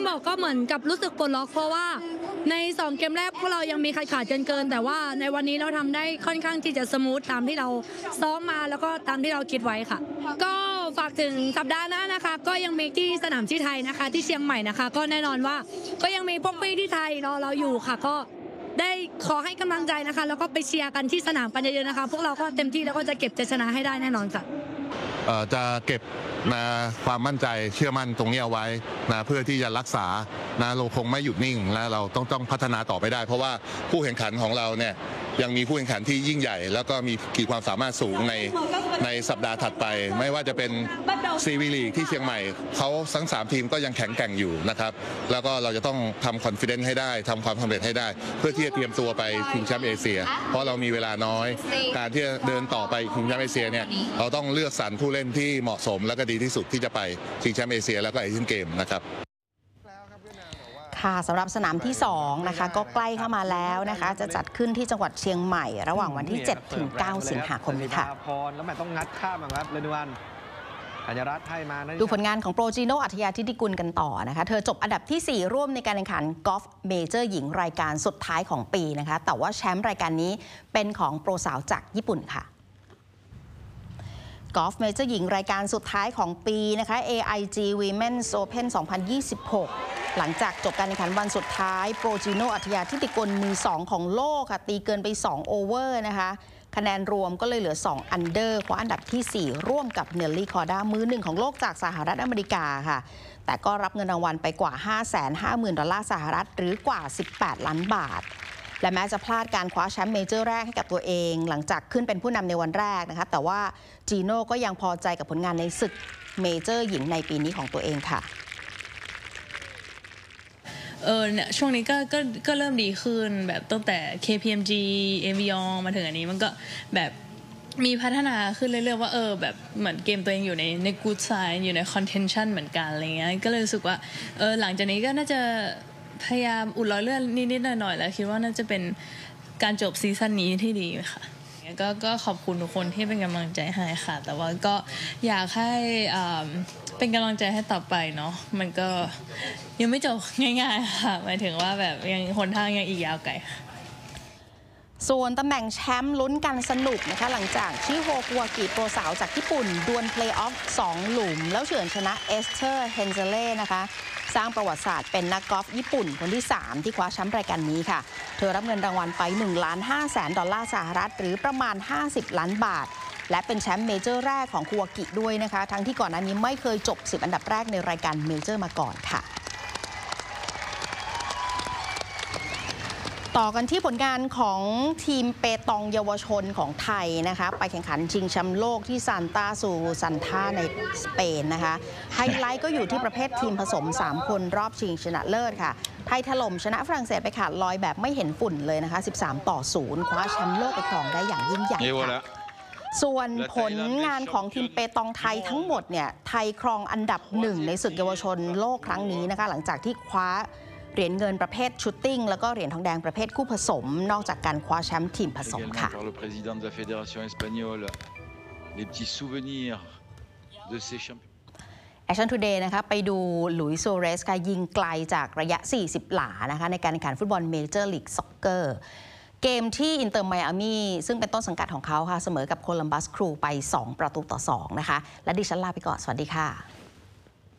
บอกก็เหมือนกับรู้สึกปลดล็อกเพราะว่าใน2เกมแรกพวกเรายังมีขาดเกินแต่ว่าในวันนี้เราทำได้ค่อนข้างที่จะสมูทตามที่เราซ้อมมาแล้วก็ตามที่เราคิดไว้ค่ะก็ฝากถึงสัปดาห์หน้านะคะก็ยังมีที่สนามที่ไทยนะคะที่เชียงใหม่นะคะก็แน่นอนว่าก็ยังมีพวกพี่ที่ไทยรอเราอยู่ค่ะก็ได้ขอให้กำลังใจนะคะแล้วก็ไปเชียร์กันที่สนามกันเยอะๆนะคะพวกเราก็เต็มที่แล้วก็จะเก็บชัยชนะให้ได้แน่นอนค่ะจะเก็บความมั่นใจเชื่อมั่นตรงนี้เอาไว้เพื่อที่จะรักษาเราคงไม่หยุดนิ่งและเราต้องพัฒนาต่อไปได้เพราะว่าผู้แข่งขันของเราเนี่ยยังมีผู้แข่งขันที่ยิ่งใหญ่แล้วก็มีขีดความสามารถสูงในสัปดาห์ถัดไปไม่ว่าจะเป็นซีวีลีกที่เชียงใหม่เขาทั้ง3ทีมก็ยังแข็งแกร่งอยู่นะครับแล้วก็เราจะต้องทำคอนฟิเดนซ์ให้ได้ทำความสำเร็จให้ได้เพื่อที่จะเตรียมตัวไปชิงแชมป์เอเชียเพราะเรามีเวลาน้อยการที่จะเดินต่อไปชิงแชมป์เอเชียเนี่ยเราต้องเลือกสรรผู้เล่นที่เหมาะสมและก็ดีที่สุดที่จะไปชิงแชมป์เอเชียแล้วก็เอเชียนเกมนะครับค่ะสำหรับสนามที่2นะคะก็ใกล้เข้ามาแล้วนะคะจะจัดขึ้นที่จังหวัดเชียงใหม่ระหว่างวันที่7ถึง9สิงหาคมนี้ค่ะแล้วแม่ต้องงัดข้ามครับเรนวันอัญรัตน์ให้มาดูผลงานของโปรจีโนอัธยาธิติกุลกันต่อนะคะเธอจบอันดับที่4ร่วมในการแข่งขันกอล์ฟเมเจอร์หญิงรายการสุดท้ายของปีนะคะแต่ว่าแชมป์รายการนี้เป็นของโปรสาวจากญี่ปุ่นค่ะกอล์ฟเมเจอร์หญิงรายการสุดท้ายของปีนะคะ AIG Women's Open 2026 หลังจากจบการแข่งขันวันสุดท้ายโปรจีโนอัธยาธิติกุลมือ2ของโลกค่ะตีเกินไป2โอเวอร์นะคะคะแนนรวมก็เลยเหลือ2อันเดอร์คว้าอันดับที่4ร่วมกับเนลลี่คอร์ด้ามือ1ของโลกจากสหรัฐอเมริกาค่ะแต่ก็รับเงินรางวัลไปกว่า 550,000 ดอลลาร์สหรัฐหรือกว่า18ล้านบาทและแม้จะพลาดการคว้าแชมป์เมเจอร์แรกให้กับตัวเองหลังจากขึ้นเป็นผู้นำในวันแรกนะคะแต่ว่าจีโน่ก็ยังพอใจกับผลงานในศึกเมเจอร์หญิงในปีนี้ของตัวเองค่ะเนี่ยช่วงนี้ก็เริ่มดีขึ้นแบบตั้งแต่ KPMG Evian มาถึงอันนี้มันก็แบบมีพัฒนาขึ้นเรื่อยๆว่าแบบเหมือนเกมตัวเองอยู่ใน good side อยู่ใน contention เหมือนกันอะไรเงี้ยก็เลยรู้สึกว่าหลังจากนี้ก็น่าจะพยายามอุดรอยเลื่อนนิดๆหน่อยๆแล้วคิดว่าน่าจะเป็นการจบซีซั่นนี้ที่ดีค่ะก็ขอบคุณทุกคนที่เป็นกำลังใจให้ค่ะแต่ว่าก็อยากให้เป็นกำลังใจให้ต่อไปเนาะมันก็ยังไม่จบง่ายๆค่ะหมายถึงว่าแบบยังหนทางยังอีกยาวไกลส่วนตำแหน่งแชมป์ลุ้นกันสนุกนะคะหลังจากชิโฮกัวกิโปรสาวจากญี่ปุ่นดวลเพลย์ออฟ2หลุมแล้วเฉือนชนะเอสเธอร์เฮนเซเล่นะคะสร้างประวัติศาสตร์เป็นนักกอล์ฟญี่ปุ่นคนที่3ที่คว้าแชมป์รายการนี้ค่ะเธอรับเงินรางวัลไป 1,500,000 ดอลลาร์สหรัฐหรือประมาณ50ล้านบาทและเป็นแชมป์เมเจอร์แรกของกัวกิด้วยนะคะทั้งที่ก่อนหน้านี้ไม่เคยจบ10อันดับแรกในรายการเมเจอร์มาก่อนค่ะต่อกันที่ผลงานของทีมเปตองเยาวชนของไทยนะคะไปแข่งขันชิงแชมป์โลกที่ซานตาซูซันทาในสเปนนะคะไฮไลท์ก็อยู่ที่ประเภททีมผสม3คนรอบชิงชนะเลิศค่ะไทยถล่มชนะฝรั่งเศสไปขาดลอยแบบไม่เห็นฝุ่นเลยนะคะ13-0คว้าแชมป์โลกไปครองได้อย่างยิ่งใหญ่ค่ะส่วนผลงานของทีมเปตองไทยทั้งหมดเนี่ยไทยครองอันดับ1ในศึกเยาวชนโลกครั้งนี้นะคะหลังจากที่คว้าเหรียญเงินประเภทชูตติ้งแล้วก็เหรียญทองแดงประเภทคู่ผสมนอกจากการคว้าแชมป์ทีมผสมค่ะแอคชั่นทูเดย์นะคะไปดูหลุยส์โซเรสค่ะยิงไกลจากระยะ40หลานะคะในการแข่งขันฟุตบอลเมเจอร์ลีกซ็อกเกอร์เกมที่อินเตอร์ไมอามี่ซึ่งเป็นต้นสังกัดของเขาค่ะเสมอกับโคลัมบัสครูไป2-2นะคะและดิฉันลาไปก่อนสวัสดีค่ะ